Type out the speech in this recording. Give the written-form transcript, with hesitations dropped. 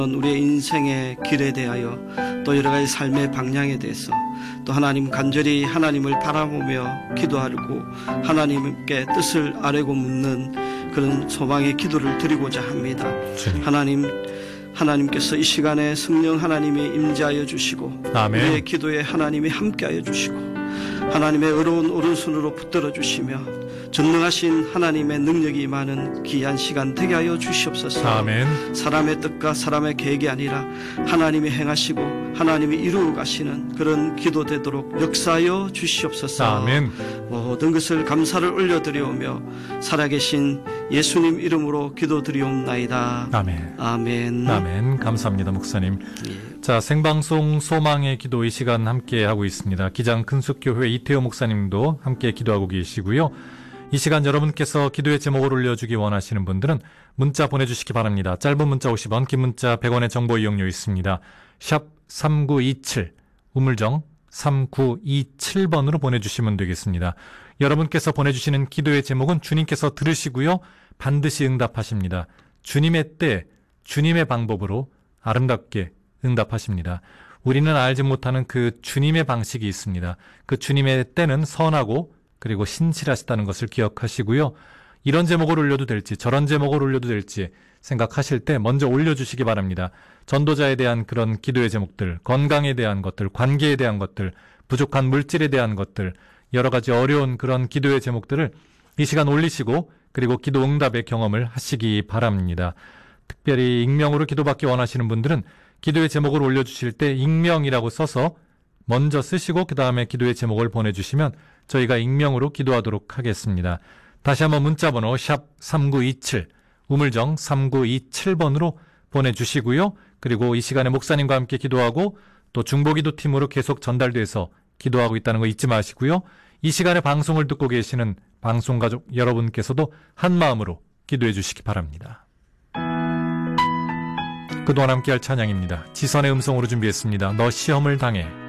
우리의 인생의 길에 대하여 또 여러 가지 삶의 방향에 대해서 또 하나님 간절히 하나님을 바라보며 기도하고 하나님께 뜻을 아뢰고 묻는 그런 소망의 기도를 드리고자 합니다. 하나님께서 이 시간에 성령 하나님이 임재하여 주시고 아멘. 우리의 기도에 하나님이 함께하여 주시고 하나님의 어려운 오른손으로 붙들어 주시며 전능하신 하나님의 능력이 임하는 귀한 시간 되게 하여 주시옵소서. 아멘. 사람의 뜻과 사람의 계획이 아니라 하나님이 행하시고 하나님이 이루어 가시는 그런 기도 되도록 역사하여 주시옵소서. 아멘. 모든 것을 감사를 올려드리오며 살아계신 예수님 이름으로 기도드리옵나이다. 아멘. 아멘. 아멘. 감사합니다, 목사님. 예. 자, 생방송 소망의 기도 이 시간 함께 하고 있습니다. 기장 큰숙교회 이태호 목사님도 함께 기도하고 계시고요. 이 시간 여러분께서 기도의 제목을 올려주기 원하시는 분들은 문자 보내주시기 바랍니다. 짧은 문자 50원, 긴 문자 100원의 정보 이용료 있습니다. 샵 3927, 우물정 3927번으로 보내주시면 되겠습니다. 여러분께서 보내주시는 기도의 제목은 주님께서 들으시고요. 반드시 응답하십니다. 주님의 때, 주님의 방법으로 아름답게 응답하십니다. 우리는 알지 못하는 그 주님의 방식이 있습니다. 그 주님의 때는 선하고 그리고 신실하시다는 것을 기억하시고요. 이런 제목을 올려도 될지 저런 제목을 올려도 될지 생각하실 때 먼저 올려주시기 바랍니다. 전도자에 대한 그런 기도의 제목들, 건강에 대한 것들, 관계에 대한 것들, 부족한 물질에 대한 것들, 여러 가지 어려운 그런 기도의 제목들을 이 시간 올리시고 그리고 기도 응답의 경험을 하시기 바랍니다. 특별히 익명으로 기도받기 원하시는 분들은 기도의 제목을 올려주실 때 익명이라고 써서 먼저 쓰시고 그 다음에 기도의 제목을 보내주시면 저희가 익명으로 기도하도록 하겠습니다. 다시 한번 문자번호 샵 3927, 우물정 3927번으로 보내주시고요. 그리고 이 시간에 목사님과 함께 기도하고 또 중보기도팀으로 계속 전달돼서 기도하고 있다는 거 잊지 마시고요. 이 시간에 방송을 듣고 계시는 방송가족 여러분께서도 한마음으로 기도해 주시기 바랍니다. 그동안 함께할 찬양입니다. 지선의 음성으로 준비했습니다. 너 시험을 당해.